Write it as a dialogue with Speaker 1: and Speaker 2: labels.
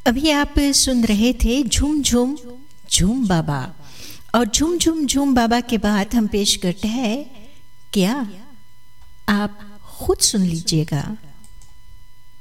Speaker 1: अभी आप सुन रहे थे झूम झूम झूम बाबा, और झूम झूम झूम बाबा के बाद हम पेश करते हैं क्या, आप खुद सुन लीजिएगा।